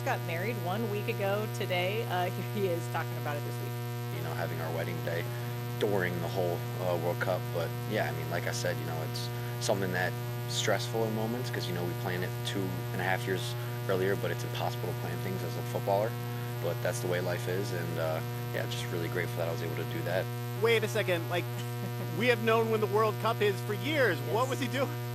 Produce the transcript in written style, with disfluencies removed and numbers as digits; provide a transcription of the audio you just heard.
just got married 1 week ago today. Here he is talking about it this week. Having our wedding day during the whole World Cup. But yeah, I mean, like I said, it's something that stressful in moments because we planned it 2.5 years earlier, but it's impossible to plan things as a footballer. But that's the way life is, and yeah, just really grateful that I was able to do that. Wait a second, like we have known when the World Cup is for years. What Yes. was he doing?